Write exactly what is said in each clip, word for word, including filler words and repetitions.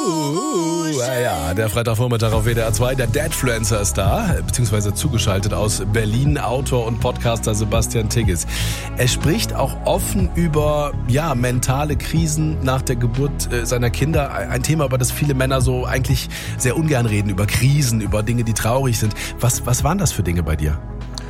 Uh, ja, ja, der Freitagvormittag auf W D R zwei, der Dadfluencer ist da, beziehungsweise zugeschaltet aus Berlin, Autor und Podcaster Sebastian Tigges. Er spricht auch offen über, ja, mentale Krisen nach der Geburt äh, seiner Kinder. Ein Thema, über das viele Männer so eigentlich sehr ungern reden, über Krisen, über Dinge, die traurig sind. Was, was waren das für Dinge bei dir?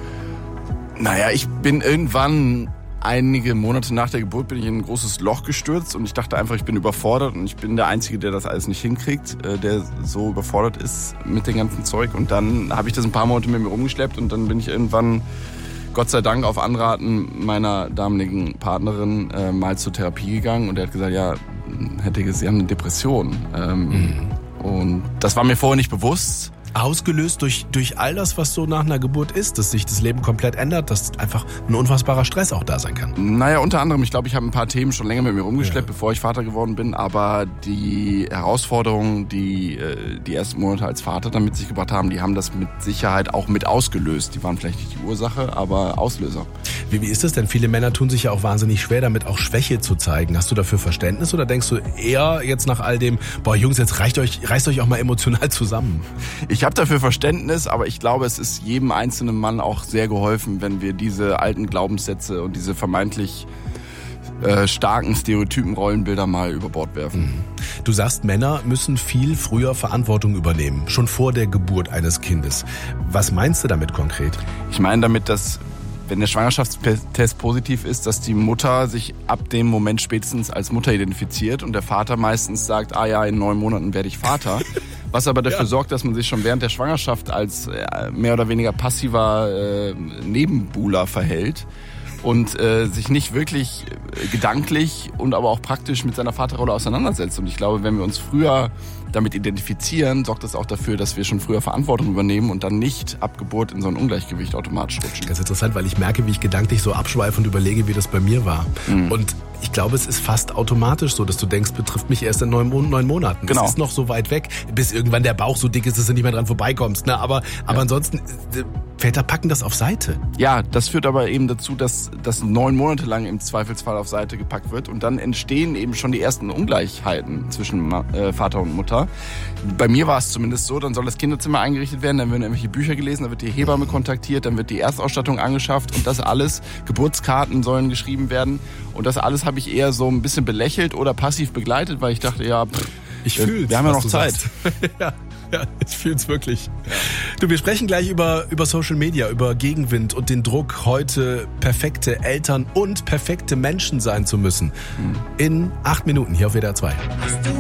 Naja, ich bin irgendwann... Einige Monate nach der Geburt bin ich in ein großes Loch gestürzt und ich dachte einfach, ich bin überfordert und ich bin der Einzige, der das alles nicht hinkriegt, der so überfordert ist mit dem ganzen Zeug. Und dann habe ich das ein paar Monate mit mir rumgeschleppt und dann bin ich irgendwann, Gott sei Dank, auf Anraten meiner damaligen Partnerin äh, mal zur Therapie gegangen und der hat gesagt, ja, Herr Tigges, Sie haben eine Depression. Ähm, mhm. Und das war mir vorher nicht bewusst. Ausgelöst durch, durch all das, was so nach einer Geburt ist, dass sich das Leben komplett ändert, dass einfach ein unfassbarer Stress auch da sein kann. Naja, unter anderem, ich glaube, ich habe ein paar Themen schon länger mit mir rumgeschleppt, ja. bevor ich Vater geworden bin, aber die Herausforderungen, die die ersten Monate als Vater dann mit sich gebracht haben, die haben das mit Sicherheit auch mit ausgelöst. Die waren vielleicht nicht die Ursache, aber Auslöser. Wie, wie ist das denn? Viele Männer tun sich ja auch wahnsinnig schwer damit, auch Schwäche zu zeigen. Hast du dafür Verständnis oder denkst du eher jetzt nach all dem, boah Jungs, jetzt reicht euch, reißt euch auch mal emotional zusammen? Ich Ich habe dafür Verständnis, aber ich glaube, es ist jedem einzelnen Mann auch sehr geholfen, wenn wir diese alten Glaubenssätze und diese vermeintlich äh, starken Stereotypen, Rollenbilder mal über Bord werfen. Du sagst, Männer müssen viel früher Verantwortung übernehmen, schon vor der Geburt eines Kindes. Was meinst du damit konkret? Ich meine damit, dass wenn der Schwangerschaftstest positiv ist, dass die Mutter sich ab dem Moment spätestens als Mutter identifiziert und der Vater meistens sagt, ah ja, in neun Monaten werde ich Vater. Was aber dafür ja. sorgt, dass man sich schon während der Schwangerschaft als äh, mehr oder weniger passiver äh, Nebenbuhler verhält und äh, sich nicht wirklich äh, gedanklich und aber auch praktisch mit seiner Vaterrolle auseinandersetzt. Und ich glaube, wenn wir uns früher damit identifizieren, sorgt das auch dafür, dass wir schon früher Verantwortung übernehmen und dann nicht ab Geburt in so ein Ungleichgewicht automatisch rutschen. Ganz interessant, weil ich merke, wie ich gedanklich so abschweife und überlege, wie das bei mir war. Mhm. Und ich glaube, es ist fast automatisch so, dass du denkst, betrifft mich erst in neun, neun Monaten. Genau. Das ist noch so weit weg, bis irgendwann der Bauch so dick ist, dass du nicht mehr dran vorbeikommst. Ne? Aber, aber ja. ansonsten, Väter packen das auf Seite. Ja, das führt aber eben dazu, dass das neun Monate lang im Zweifelsfall auf Seite gepackt wird und dann entstehen eben schon die ersten Ungleichheiten zwischen äh, Vater und Mutter. Bei mir war es zumindest so, dann soll das Kinderzimmer eingerichtet werden, dann werden irgendwelche Bücher gelesen, dann wird die Hebamme kontaktiert, dann wird die Erstausstattung angeschafft und das alles, Geburtskarten sollen geschrieben werden und das alles habe ich eher so ein bisschen belächelt oder passiv begleitet, weil ich dachte, ja, pff, ich fühl's, wir haben ja noch Zeit. ja. Ja, ich fühl's wirklich. Ja. Du, wir sprechen gleich über, über Social Media, über Gegenwind und den Druck, heute perfekte Eltern und perfekte Menschen sein zu müssen. Mhm. In acht Minuten hier auf W D R zwei. Hast du